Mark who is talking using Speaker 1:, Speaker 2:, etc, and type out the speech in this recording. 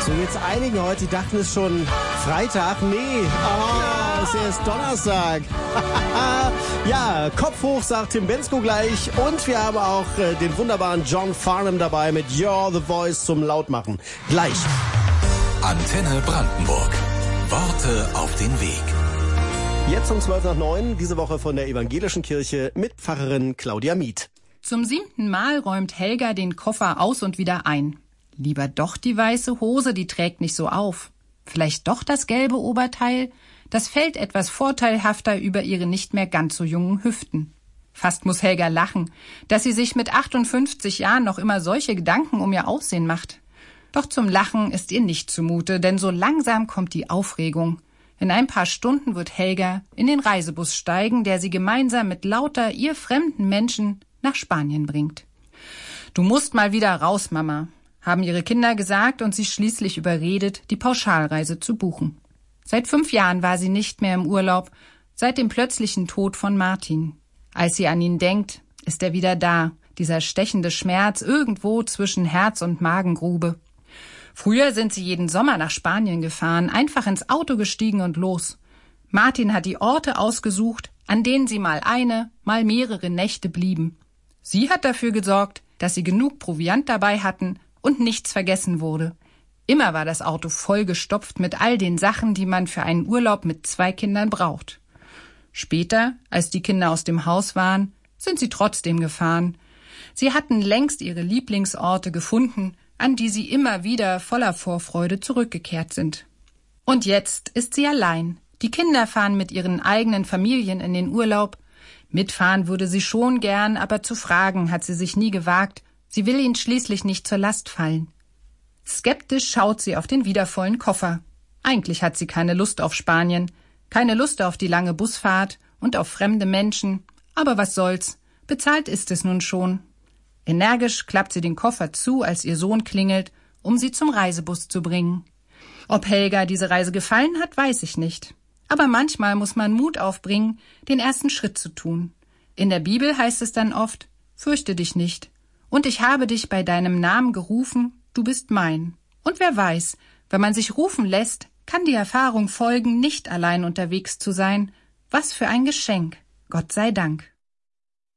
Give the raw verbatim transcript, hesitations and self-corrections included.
Speaker 1: So, jetzt einigen heute, die dachten es schon Freitag. Nee, oh, es ist erst Donnerstag. Ja, Kopf hoch, sagt Tim Bensko gleich. Und wir haben auch äh, den wunderbaren John Farnham dabei mit You're the Voice zum Lautmachen. Gleich.
Speaker 2: Antenne Brandenburg. Worte auf den Weg.
Speaker 1: Jetzt um zwölf nach neun, diese Woche von der Evangelischen Kirche mit Pfarrerin Claudia Mieth.
Speaker 3: Zum siebten Mal räumt Helga den Koffer aus und wieder ein. Lieber doch die weiße Hose, die trägt nicht so auf. Vielleicht doch das gelbe Oberteil? Das fällt etwas vorteilhafter über ihre nicht mehr ganz so jungen Hüften. Fast muss Helga lachen, dass sie sich mit achtundfünfzig Jahren noch immer solche Gedanken um ihr Aussehen macht. Doch zum Lachen ist ihr nicht zumute, denn so langsam kommt die Aufregung. In ein paar Stunden wird Helga in den Reisebus steigen, der sie gemeinsam mit lauter ihr fremden Menschen nach Spanien bringt. »Du musst mal wieder raus, Mama«, haben ihre Kinder gesagt und sie schließlich überredet, die Pauschalreise zu buchen. Seit fünf Jahren war sie nicht mehr im Urlaub, seit dem plötzlichen Tod von Martin. Als sie an ihn denkt, ist er wieder da, dieser stechende Schmerz irgendwo zwischen Herz und Magengrube. Früher sind sie jeden Sommer nach Spanien gefahren, einfach ins Auto gestiegen und los. Martin hat die Orte ausgesucht, an denen sie mal eine, mal mehrere Nächte blieben. Sie hat dafür gesorgt, dass sie genug Proviant dabei hatten und nichts vergessen wurde. Immer war das Auto vollgestopft mit all den Sachen, die man für einen Urlaub mit zwei Kindern braucht. Später, als die Kinder aus dem Haus waren, sind sie trotzdem gefahren. Sie hatten längst ihre Lieblingsorte gefunden, an die sie immer wieder voller Vorfreude zurückgekehrt sind. Und jetzt ist sie allein. Die Kinder fahren mit ihren eigenen Familien in den Urlaub. Mitfahren würde sie schon gern, aber zu fragen hat sie sich nie gewagt. Sie will ihnen schließlich nicht zur Last fallen. Skeptisch schaut sie auf den wieder vollen Koffer. Eigentlich hat sie keine Lust auf Spanien, keine Lust auf die lange Busfahrt und auf fremde Menschen. Aber was soll's, bezahlt ist es nun schon. Energisch klappt sie den Koffer zu, als ihr Sohn klingelt, um sie zum Reisebus zu bringen. Ob Helga diese Reise gefallen hat, weiß ich nicht. Aber manchmal muss man Mut aufbringen, den ersten Schritt zu tun. In der Bibel heißt es dann oft, fürchte dich nicht. Und ich habe dich bei deinem Namen gerufen, du bist mein. Und wer weiß, wenn man sich rufen lässt, kann die Erfahrung folgen, nicht allein unterwegs zu sein. Was für ein Geschenk. Gott sei Dank.